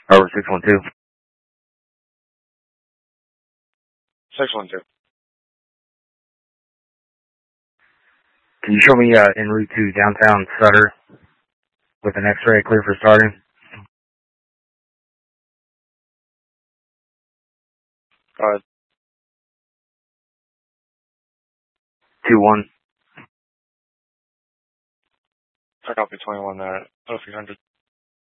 Over 612. 612. Can you show me en route to downtown Sutter with an X-ray clear for starting? 2-1. I copy 21 there. 0300.